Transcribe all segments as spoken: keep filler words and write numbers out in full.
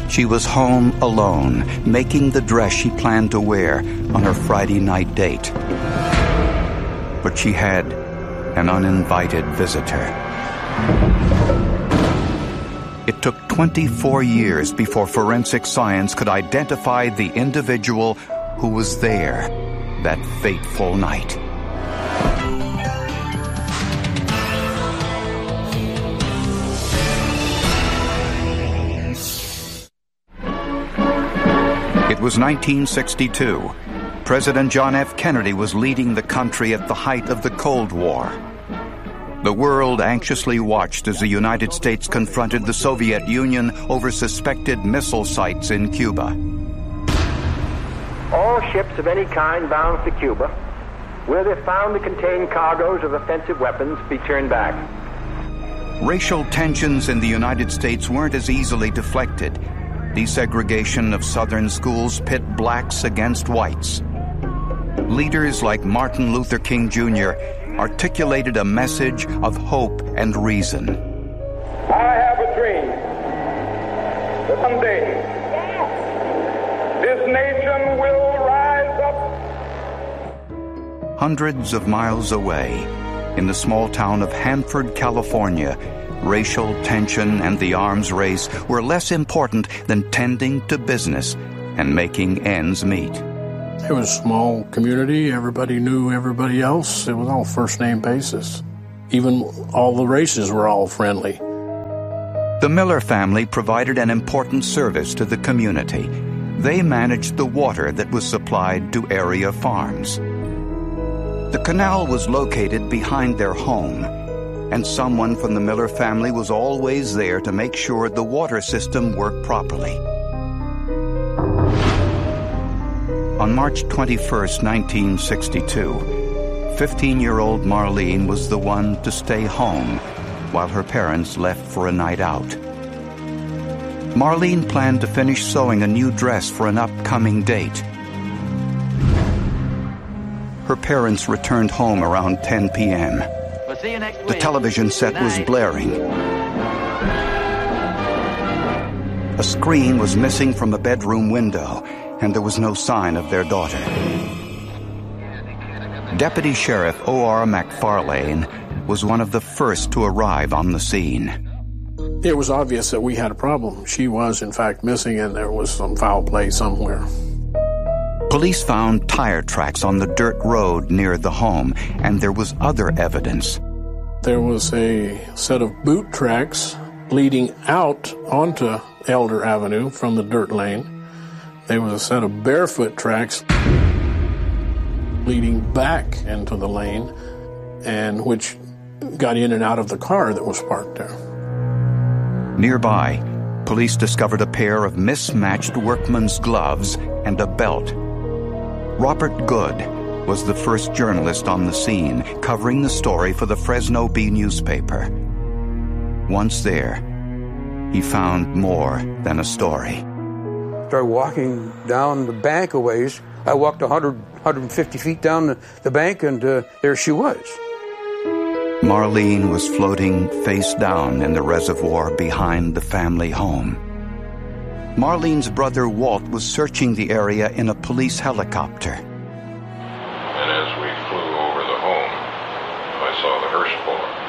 She was home alone, making the dress she planned to wear on her Friday night date. But she had an uninvited visitor. It took twenty-four years before forensic science could identify the individual who was there that fateful night. It was nineteen sixty-two. President John F. Kennedy was leading the country at the height of the Cold War. The world anxiously watched as the United States confronted the Soviet Union over suspected missile sites in Cuba. All ships of any kind bound for Cuba, where they're found to contain cargoes of offensive weapons, be turned back. Racial tensions in the United States weren't as easily deflected. Desegregation of Southern schools pit blacks against whites. Leaders like Martin Luther King Junior articulated a message of hope and reason. I have a dream that one day this nation will rise up. Hundreds of miles away, in the small town of Hanford, California, racial tension and the arms race were less important than tending to business and making ends meet. It was a small community. Everybody knew everybody else. It was all first-name basis. Even all the races were all friendly. The Miller family provided an important service to the community. They managed the water that was supplied to area farms. The canal was located behind their home, and someone from the Miller family was always there to make sure the water system worked properly. On March twenty-first, nineteen sixty-two, fifteen-year-old Marlene was the one to stay home while her parents left for a night out. Marlene planned to finish sewing a new dress for an upcoming date. Her parents returned home around ten p.m. We'll see you next week. The television set was blaring. A screen was missing from a bedroom window, and there was no sign of their daughter. Deputy Sheriff O R McFarlane was one of the first to arrive on the scene. It was obvious that we had a problem. She was, in fact, missing, and there was some foul play somewhere. Police found tire tracks on the dirt road near the home, and there was other evidence. There was a set of boot tracks leading out onto Elder Avenue from the dirt lane. There was a set of barefoot tracks leading back into the lane, and which got in and out of the car that was parked there. Nearby, police discovered a pair of mismatched workman's gloves and a belt. Robert Good was the first journalist on the scene, covering the story for the Fresno Bee newspaper. Once there, he found more than a story. Started walking down the bank a ways. I walked one hundred, one hundred fifty feet down the, the bank, and uh, there she was. Marlene was floating face down in the reservoir behind the family home. Marlene's brother Walt was searching the area in a police helicopter. And as we flew over the home, I saw the hearse pull up.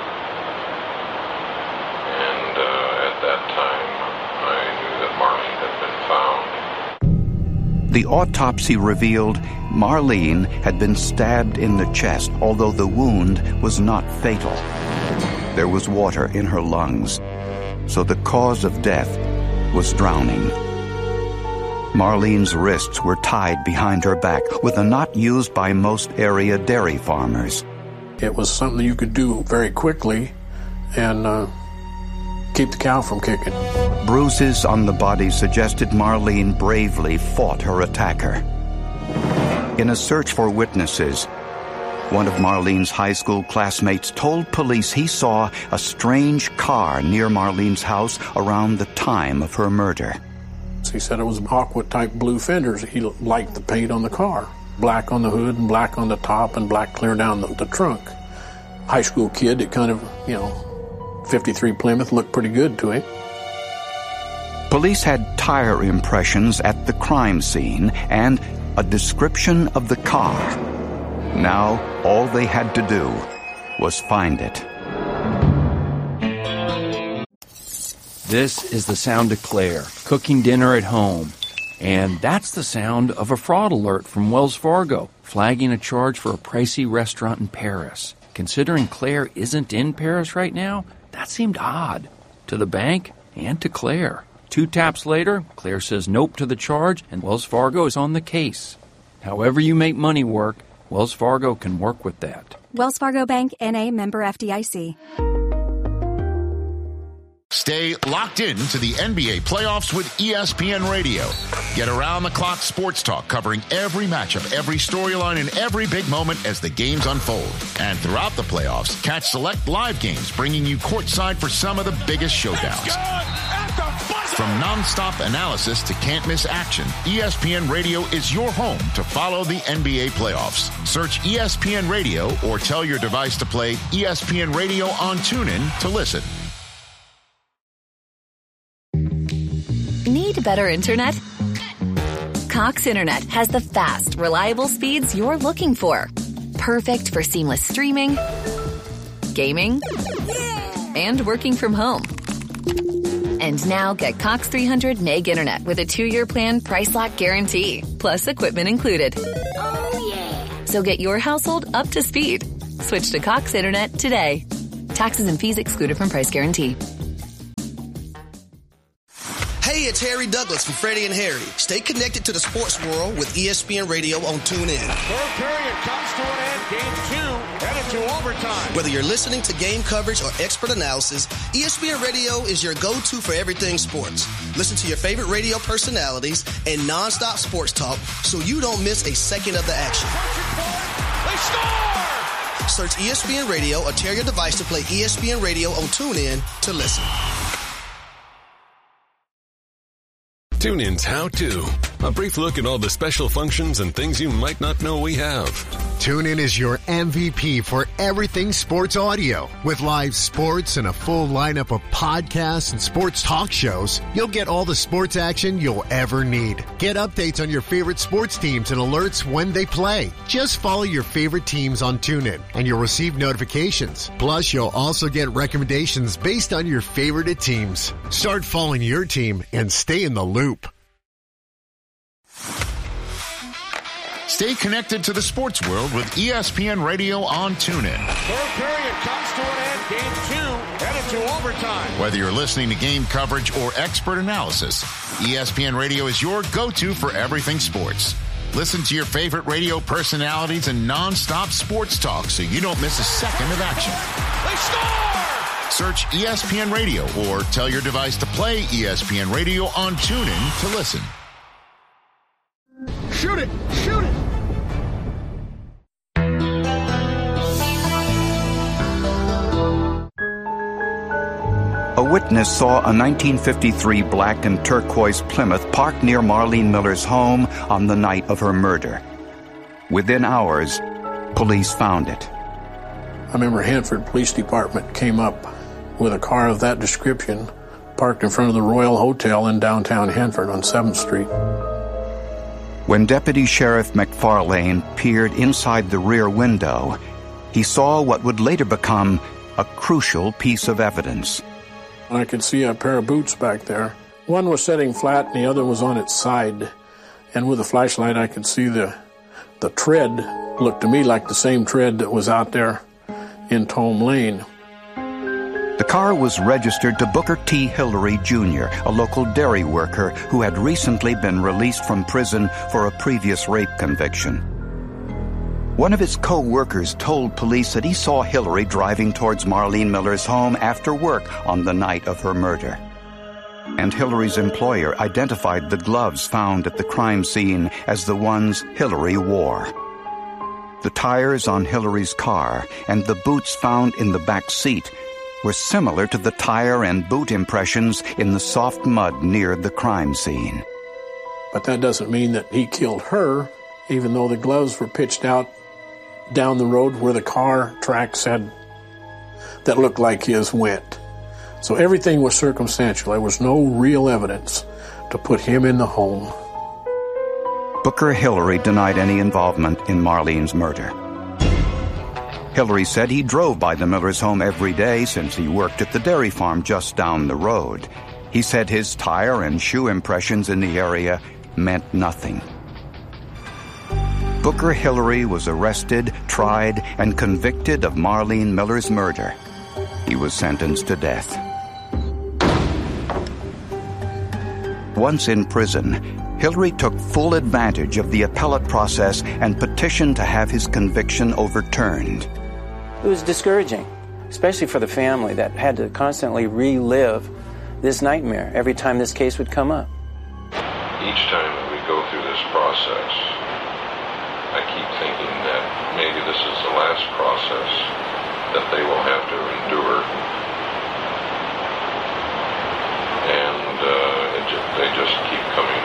And uh, at that time, I knew that Marlene had been found. The autopsy revealed Marlene had been stabbed in the chest, although the wound was not fatal. There was water in her lungs, so the cause of death was drowning. Marlene's wrists were tied behind her back with a knot used by most area dairy farmers. It was something you could do very quickly and uh, keep the cow from kicking. Bruises on the body suggested Marlene bravely fought her attacker. In a search for witnesses, one of Marlene's high school classmates told police he saw a strange car near Marlene's house around the time of her murder. He said it was aqua-type blue fenders. He liked the paint on the car. Black on the hood and black on the top and black clear down the, the trunk. High school kid that kind of, you know, fifty-three Plymouth looked pretty good to him. Police had tire impressions at the crime scene and a description of the car. Now, all they had to do was find it. This is the sound of Claire, cooking dinner at home. And that's the sound of a fraud alert from Wells Fargo, flagging a charge for a pricey restaurant in Paris. Considering Claire isn't in Paris right now, that seemed odd. To the bank and to Claire. Two taps later, Claire says nope to the charge, and Wells Fargo is on the case. However you make money work, Wells Fargo can work with that. Wells Fargo Bank, N A, member F D I C. Stay locked in to the N B A playoffs with E S P N Radio. Get around-the-clock sports talk covering every matchup, every storyline, and every big moment as the games unfold. And throughout the playoffs, catch select live games bringing you courtside for some of the biggest showdowns. From nonstop analysis to can't-miss action, E S P N Radio is your home to follow the N B A playoffs. Search E S P N Radio or tell your device to play E S P N Radio on TuneIn to listen. Need better internet? Cox Internet has the fast, reliable speeds you're looking for. Perfect for seamless streaming, gaming, and working from home. And now get Cox three hundred meg internet with a two-year plan price lock guarantee, plus equipment included. Oh, yeah. So get your household up to speed. Switch to Cox Internet today. Taxes and fees excluded from price guarantee. Hey, it's Harry Douglas from Freddie and Harry. Stay connected to the sports world with E S P N Radio on TuneIn. Third period comes to an end. Game two headed to overtime. Whether you're listening to game coverage or expert analysis, E S P N Radio is your go-to for everything sports. Listen to your favorite radio personalities and nonstop sports talk so you don't miss a second of the action. They score! Search E S P N Radio or tell your device to play E S P N Radio on TuneIn to listen. TuneIn's How To. A brief look at all the special functions and things you might not know we have. TuneIn is your M V P for everything sports audio. With live sports and a full lineup of podcasts and sports talk shows, you'll get all the sports action you'll ever need. Get updates on your favorite sports teams and alerts when they play. Just follow your favorite teams on TuneIn and you'll receive notifications. Plus, you'll also get recommendations based on your favorite teams. Start following your team and stay in the loop. Stay connected to the sports world with E S P N Radio on TuneIn. Third period comes to an end. Game two headed to overtime. Whether you're listening to game coverage or expert analysis, E S P N Radio is your go-to for everything sports. Listen to your favorite radio personalities and nonstop sports talk so you don't miss a second of action. They score! Search E S P N Radio or tell your device to play E S P N Radio on TuneIn to listen. Shoot it! Shoot it! A witness saw a nineteen fifty-three black and turquoise Plymouth parked near Marlene Miller's home on the night of her murder. Within hours, police found it. I remember Hanford Police Department came up with a car of that description parked in front of the Royal Hotel in downtown Hanford on seventh street. When Deputy Sheriff McFarlane peered inside the rear window, he saw what would later become a crucial piece of evidence. I could see a pair of boots back there. One was sitting flat and the other was on its side. And with a flashlight I could see the the tread looked to me like the same tread that was out there in Tome Lane. The car was registered to Booker T. Hillary, Junior, a local dairy worker who had recently been released from prison for a previous rape conviction. One of his co-workers told police that he saw Hillary driving towards Marlene Miller's home after work on the night of her murder. And Hillary's employer identified the gloves found at the crime scene as the ones Hillary wore. The tires on Hillary's car and the boots found in the back seat were similar to the tire and boot impressions in the soft mud near the crime scene. But that doesn't mean that he killed her, even though the gloves were pitched out down the road where the car tracks had that looked like his went. So everything was circumstantial. There was no real evidence to put him in the home. Booker Hillary denied any involvement in Marlene's murder. Hillary said he drove by the Millers' home every day since he worked at the dairy farm just down the road. He said his tire and shoe impressions in the area meant nothing. Booker Hillary was arrested, tried, and convicted of Marlene Miller's murder. He was sentenced to death. Once in prison, Hillary took full advantage of the appellate process and petitioned to have his conviction overturned. It was discouraging, especially for the family that had to constantly relive this nightmare every time this case would come up. Each time that we go through this process, I keep thinking that maybe this is the last process that they will have to endure. And uh, it just, they just keep coming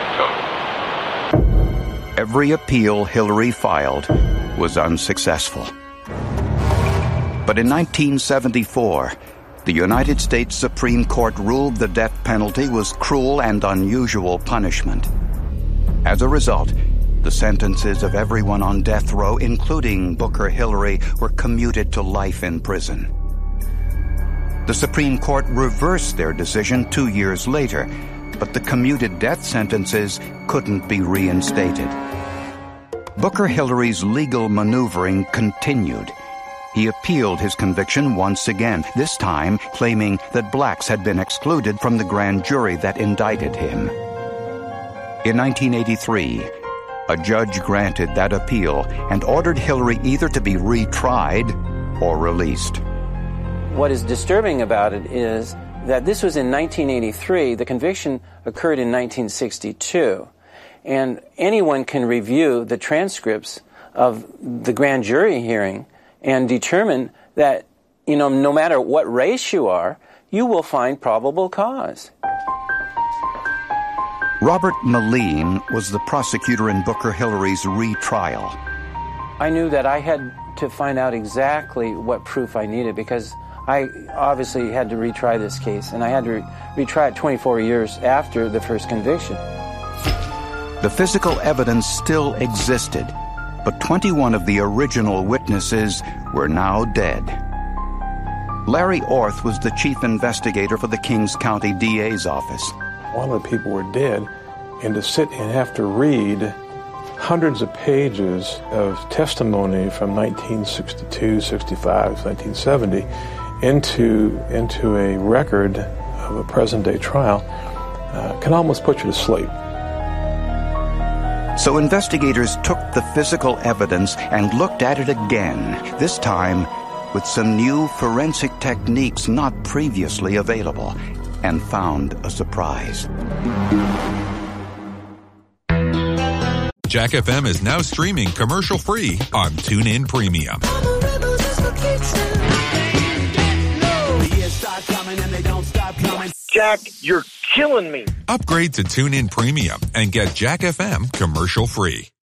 and coming. Every appeal Hillary filed was unsuccessful. But in nineteen seventy-four, the United States Supreme Court ruled the death penalty was cruel and unusual punishment. As a result, the sentences of everyone on death row, including Booker Hillary, were commuted to life in prison. The Supreme Court reversed their decision two years later, but the commuted death sentences couldn't be reinstated. Booker Hillary's legal maneuvering continued. He appealed his conviction once again, this time claiming that blacks had been excluded from the grand jury that indicted him. In nineteen eighty-three, a judge granted that appeal and ordered Hillary either to be retried or released. What is disturbing about it is that this was in nineteen eighty-three. The conviction occurred in nineteen sixty-two. And anyone can review the transcripts of the grand jury hearing and determine that, you know, no matter what race you are, you will find probable cause. Robert Moline was the prosecutor in Booker Hillary's retrial. I knew that I had to find out exactly what proof I needed because I obviously had to retry this case, and I had to re- retry it twenty-four years after the first conviction. The physical evidence still existed, but twenty-one of the original witnesses were now dead. Larry Orth was the chief investigator for the Kings County D A's office. One of the people were dead, and to sit and have to read hundreds of pages of testimony from nineteen sixty-two, sixty-five, nineteen seventy into, into a record of a present-day trial uh, can almost put you to sleep. So investigators took the physical evidence and looked at it again, this time with some new forensic techniques not previously available, and found a surprise. Jack F M is now streaming commercial-free on TuneIn Premium. Jack, you're killing me. Upgrade to TuneIn Premium and get Jack F M commercial-free.